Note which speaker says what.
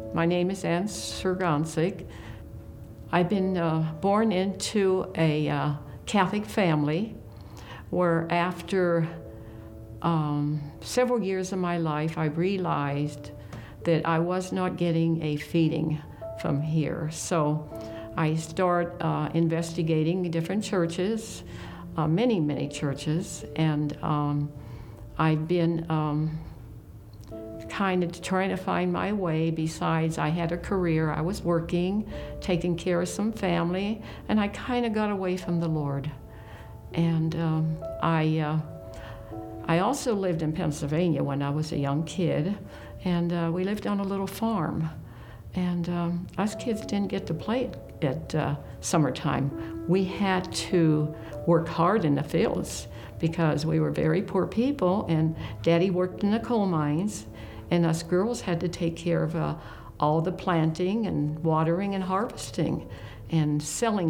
Speaker 1: My name is Ann Surgancic. I've been born into a Catholic family where after several years of my life I realized that I was not getting a feeding from here. So I start investigating different churches, many churches, and I've been kind of trying to find my way. Besides, I had a career, I was working, taking care of some family, and I kind of got away from the Lord. And I also lived in Pennsylvania when I was a young kid, and we lived on a little farm. And us kids didn't get to play at summertime. We had to work hard in the fields because we were very poor people, and Daddy worked in the coal mines, and us girls had to take care of all the planting and watering and harvesting and selling